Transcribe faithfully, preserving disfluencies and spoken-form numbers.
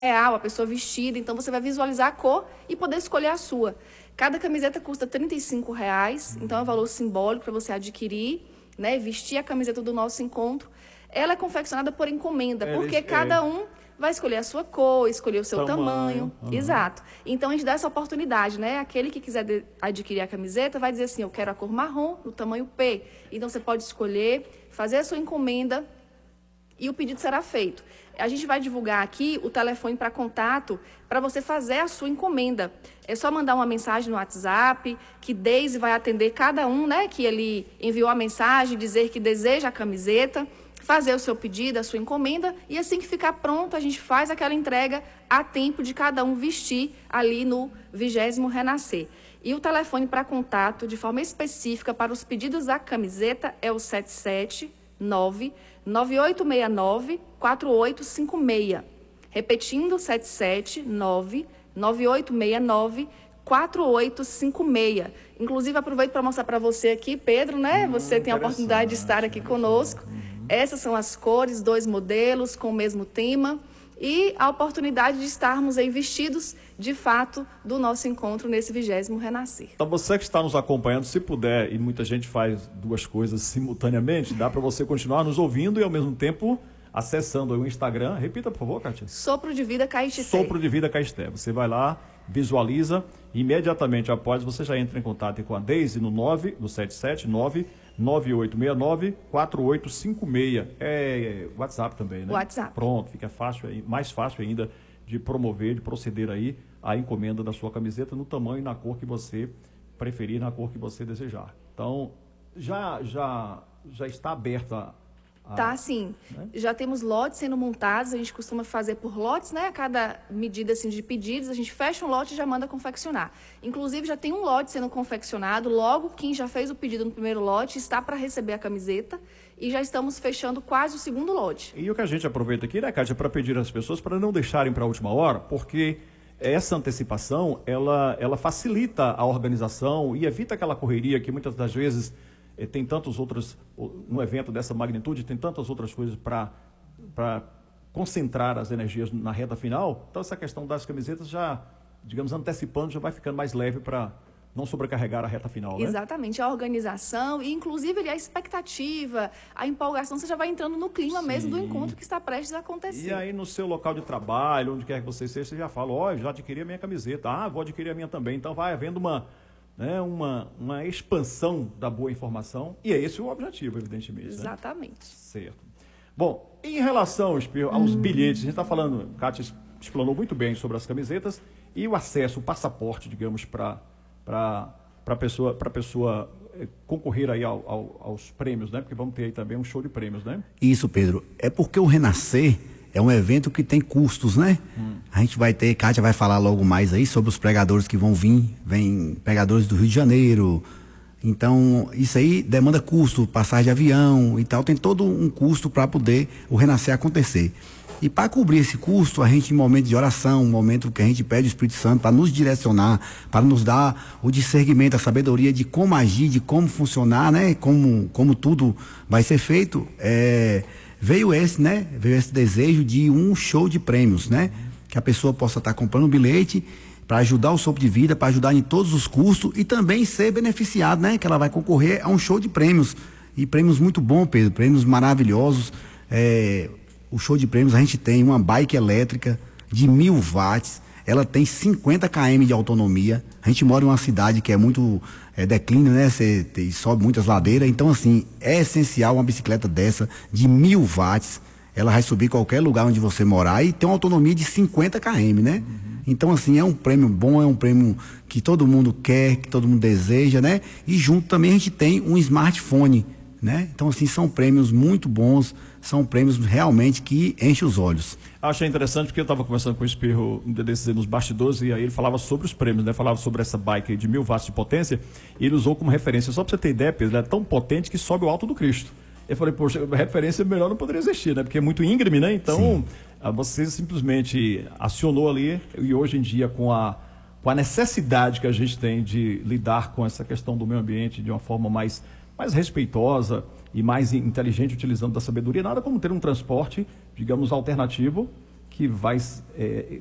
real, a pessoa vestida, então você vai visualizar a cor e poder escolher a sua. Cada camiseta custa trinta e cinco reais, então é um valor simbólico para você adquirir, né, vestir a camiseta do nosso encontro. Ela é confeccionada por encomenda, é, porque é. cada um vai escolher a sua cor, escolher o seu tamanho. tamanho. Uhum. Exato. Então a gente dá essa oportunidade, né? Aquele que quiser adquirir a camiseta vai dizer assim, eu quero a cor marrom, no tamanho P. Então você pode escolher, fazer a sua encomenda e o pedido será feito. A gente vai divulgar aqui o telefone para contato para você fazer a sua encomenda. É só mandar uma mensagem no WhatsApp, que Deise vai atender cada um, né? Que ele enviou a mensagem, dizer que deseja a camiseta, fazer o seu pedido, a sua encomenda, e assim que ficar pronto, a gente faz aquela entrega a tempo de cada um vestir ali no vigésimo Renascer. E o telefone para contato, de forma específica, para os pedidos da camiseta é o sete sete nove nove oito seis nove quatro oito cinco seis. Repetindo, sete sete nove nove oito seis nove quatro oito cinco seis. Inclusive, aproveito para mostrar para você aqui, Pedro, né? Hum, você tem a oportunidade de estar aqui conosco. Uhum. Essas são as cores, dois modelos com o mesmo tema. E a oportunidade de estarmos aí vestidos, de fato, do nosso encontro nesse vigésimo Renascer. Então, você que está nos acompanhando, se puder, e muita gente faz duas coisas simultaneamente, dá para você continuar nos ouvindo e, ao mesmo tempo, acessando aí o Instagram. Repita, por favor, Kátia. Sopro de Vida Caetité. Sopro de Vida Caetité. Você vai lá, visualiza, e imediatamente após você já entra em contato com a Deise no nove, no sete sete nove nove oito seis nove quatro oito cinco seis. É WhatsApp também, né? WhatsApp. Pronto, fica fácil aí, mais fácil ainda de promover, de proceder aí a encomenda da sua camiseta no tamanho e na cor que você preferir, na cor que você desejar. Então, já já já está aberta a... Tá, sim. Né? Já temos lotes sendo montados, a gente costuma fazer por lotes, né? A cada medida assim, de pedidos, a gente fecha um lote e já manda confeccionar. Inclusive, já tem um lote sendo confeccionado, logo quem já fez o pedido no primeiro lote está para receber a camiseta e já estamos fechando quase o segundo lote. E o que a gente aproveita aqui, né, Kátia, para pedir às pessoas para não deixarem para a última hora, porque essa antecipação, ela, ela facilita a organização e evita aquela correria que muitas das vezes... tem tantos outros, no evento dessa magnitude, tem tantas outras coisas para concentrar as energias na reta final. Então, essa questão das camisetas já, digamos, antecipando, já vai ficando mais leve para não sobrecarregar a reta final, né? Exatamente, a organização e, inclusive, a expectativa, a empolgação, você já vai entrando no clima Sim. mesmo do encontro que está prestes a acontecer. E aí, no seu local de trabalho, onde quer que você seja, você já fala, ó, oh, já adquiri a minha camiseta, ah, vou adquirir a minha também. Então, vai havendo uma... Né, uma, uma expansão da boa informação, e é esse o objetivo, evidentemente. Exatamente. Né? Certo. Bom, em relação aos hum. bilhetes, a gente está falando, Kátia explanou muito bem sobre as camisetas e o acesso, o passaporte, digamos, para a pessoa, pra pessoa concorrer aí ao, ao, aos prêmios, né? Porque vamos ter aí também um show de prêmios, né? Isso, Pedro. É porque o Renascer é um evento que tem custos, né? Hum. A gente vai ter, Kátia vai falar logo mais aí sobre os pregadores que vão vir, vem pregadores do Rio de Janeiro. Então, isso aí demanda custo, passagem de avião e tal, tem todo um custo para poder o Renascer acontecer. E para cobrir esse custo, a gente, em momento de oração, um momento que a gente pede o Espírito Santo para nos direcionar, para nos dar o discernimento, a sabedoria de como agir, de como funcionar, né? Como, como tudo vai ser feito, é... Veio esse, né? Veio esse desejo de um show de prêmios, né? Que a pessoa possa estar comprando um bilhete para ajudar o Sopro de Vida, para ajudar em todos os custos e também ser beneficiado, né? Que ela vai concorrer a um show de prêmios. E prêmios muito bons, Pedro, prêmios maravilhosos. É, o show de prêmios, a gente tem uma bike elétrica de mil watts. Ela tem cinquenta quilômetros de autonomia. A gente mora em uma cidade que é muito é, declínio, né? Você tem, sobe muitas ladeiras. Então, assim, é essencial uma bicicleta dessa de mil watts. Ela vai subir qualquer lugar onde você morar e tem uma autonomia de cinquenta quilômetros, né? Uhum. Então, assim, é um prêmio bom, é um prêmio que todo mundo quer, que todo mundo deseja, né? E junto também a gente tem um smartphone, né? Então, assim, são prêmios muito bons, são prêmios realmente que enchem os olhos. Achei interessante porque eu estava conversando com o Espirro um dia desses nos bastidores e aí ele falava sobre os prêmios, né? Falava sobre essa bike de mil watts de potência e ele usou como referência, só para você ter ideia, Pedro, ela é tão potente que sobe o alto do Cristo. Eu falei, poxa, referência melhor não poderia existir, né? Porque é muito íngreme, né? Então, Sim. você simplesmente acionou ali e hoje em dia com a, com a necessidade que a gente tem de lidar com essa questão do meio ambiente de uma forma mais, mais respeitosa e mais inteligente, utilizando da sabedoria, nada como ter um transporte, digamos, alternativo, que que vai é,